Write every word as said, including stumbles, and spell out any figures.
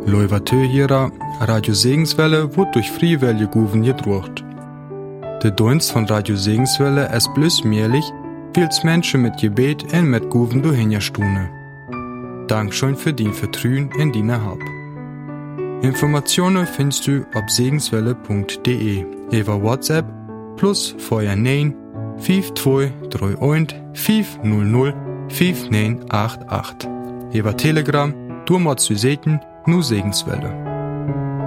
Leuvatö hierer, Radio Segenswelle wird durch Friewelle Guven gedruckt. Der Dienst von Radio Segenswelle ist bloß möglich, weil's Menschen mit Gebet und mit Guven durchhingerstune. Dankeschön für dein Vertrauen in deine Hab. Informationen findest du auf segenswelle punkt de, über WhatsApp plus vorher neun fünf zwei drei eins fünf null null fünf neun acht acht. Über Telegram, du machst du sehen, nur Segenswelle.